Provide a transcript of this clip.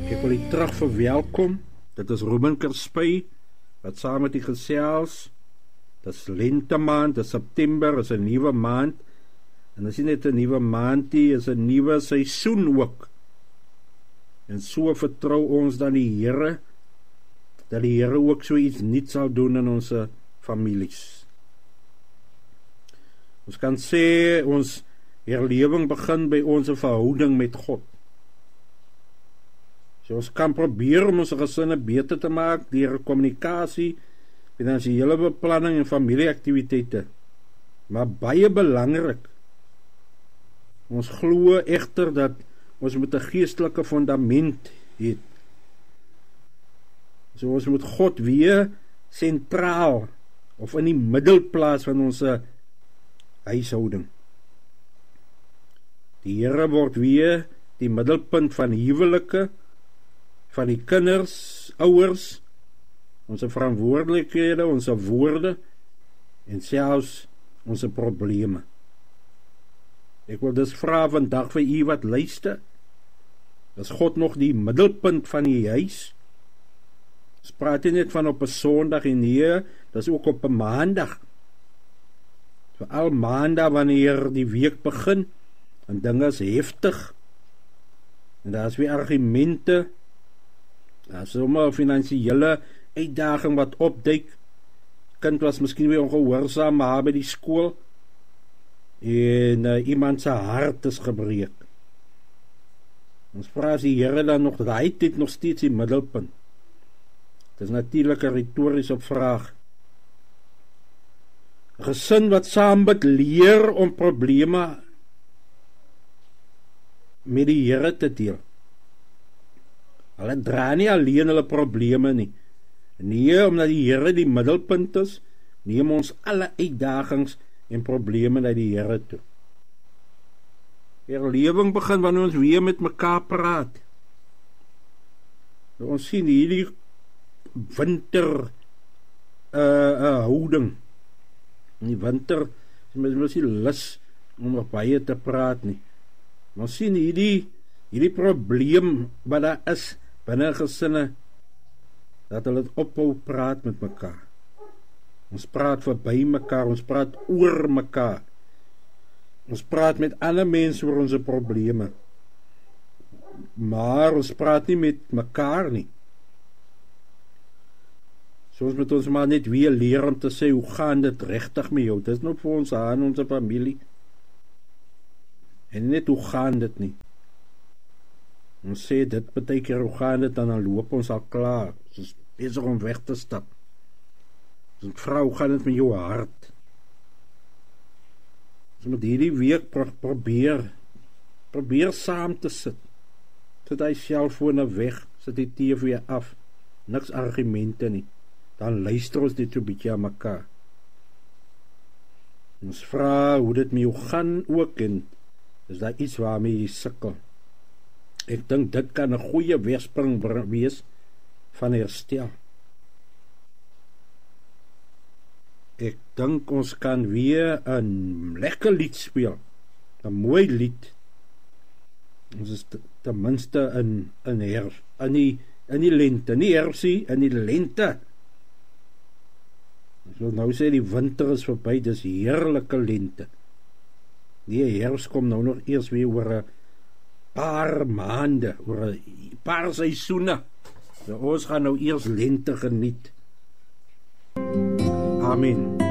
Ek wil u terug verwelkom. Dit is Ruben Kerspy wat saam met die gesels. Dit is lente maand, dit is September, is 'n nuwe maand. En dis nie net 'n nuwe maand nie, is 'n nuwe seisoen ook. En so vertrou ons dan die Here, dat die Here ook so iets nuuts sal doen in ons families. Ons kan sê, ons herlewing begin by ons verhouding met God. So ons kan probeer om ons gesinne beter te maak deur kommunikasie, finansiële beplanning en familieaktiwiteite. Maar baie belangrik, ons glo egter dat ons moet 'n geestelike fundament hê. So ons moet God weer sentraal of in die middelplaas van ons huishouding. Die Here word weer die middelpunt van huwelike, van die kinders, ouers, ons verantwoordelikhede, ons woorde en selfs ons probleme. Ek wil dus vra vandag vir u wat luister, is God nog die middelpunt van die huis? Ons praat nie net van op 'n Sondag en nee, dis ook op 'n Maandag. Veral Maandag wanneer die week begin en dinge is heftig en daar is weer argumente, daar is sommer finansiële uitdaging wat opduik. Kind was miskien weer ongehoorsaam maar by die skool en iemand se hart is gebreek. Ons vra die Here dan nog, hy het nog steeds die middelpunt. Dit is natuurlik 'n retoriese vraag. 'n Gesin wat saam moet leer om probleme met die Here te deel. Hulle dra nie alleen hulle probleme nie. Nee, omdat die Here die middelpunt is, neem ons alle uitdagings en probleme na die Here toe. Herlewing begin wanneer ons weer met mekaar praat. Ons sien hierdie winter houding. In die winter is mens nie lus om op baie te praat nie. Ons sien hierdie probleem wat daar is binne gesinne, dat hulle ophou praat met mekaar. Ons praat verby mekaar, ons praat oor mekaar. Ons praat met ander mense oor ons probleme. Maar ons praat nie met mekaar nie. Soos met ons maar net weer leer om te sê, hoe gaan dit regtig met jou? Dit is nou vir ons aan ons familie. En net hoe gaan dit nie. Ons sê dit baie keer hoe gaan dit, dan loop ons al klaar. Ons is besig om weg te stap. Ons vra, hoe gaan dit met jou hart? Ons moet hierdie week probeer saam te sit. Sit hy selfone weg, sit die TV af, niks argumente nie. Dan luister ons dit so 'n bietjie aan mekaar. Ons vra hoe dit met jou gaan ook, en is daar iets waarmee jy sukkel? Ek dink dit kan 'n goeie wegspring wees van herstel. Ek dink ons kan weer 'n lekker lied speel, 'n mooi lied. Ons is ten minste in herfst, in die lente, nie herfsie, in die lente. Ons wil nou sê die winter is verby, dis heerlike lente. Die herfst kom nou nog eers weer oor 'n paar maande, oor 'n paar seisoene. So ons gaan nou eers lente geniet. Amen.